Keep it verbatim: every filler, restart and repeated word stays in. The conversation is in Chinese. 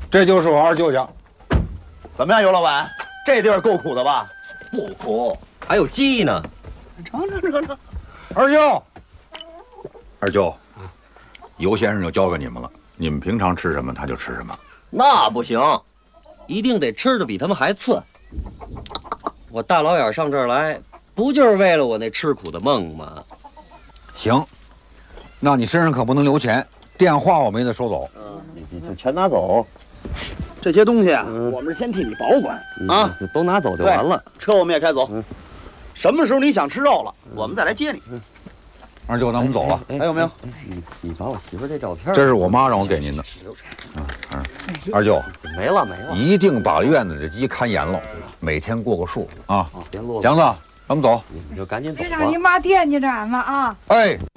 这就是我二舅家。 怎么样，尤老板？这地儿够苦的吧？ 不苦，还有鸡呢。 尝尝尝尝。 二舅，二舅，尤先生就交给你们了。你们平常吃什么，他就吃什么。 那不行，一定得吃的比他们还次。我大老远上这儿来，不就是为了我那吃苦的梦吗？ 行，那你身上可不能留钱，电话我们也得收走。 嗯，你就全拿走。 这些东西啊， 嗯、 我们是先替你保管啊， 就都拿走就完了。 车我们也开走。 嗯， 什么时候你想吃肉了，我们再来接你。 嗯， 二舅，那我们走了。 哎、 还有没有？ 哎、你你把我媳妇这照片， 这是我妈让我给您的。嗯嗯，二舅， 没了没了， 一定把院子这鸡看严了，每天过个数啊。 别啰嗦。 梁子，咱们走。 你就赶紧走吧。 别让你妈惦记着俺们啊！ 哎，